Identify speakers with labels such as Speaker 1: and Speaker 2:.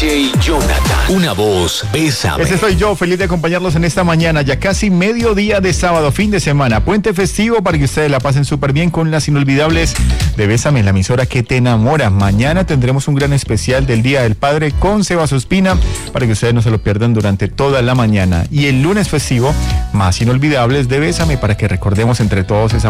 Speaker 1: DJ Jonathan. Una voz, Bésame.
Speaker 2: Ese soy yo, feliz de acompañarlos en esta mañana, ya casi mediodía de sábado, fin de semana, puente festivo para que ustedes la pasen súper bien con las inolvidables de Bésame, la emisora que te enamora. Mañana tendremos un gran especial del Día del Padre con Sebas Ospina para que ustedes no se lo pierdan durante toda la mañana. Y el lunes festivo, más inolvidables de Bésame para que recordemos entre todos esa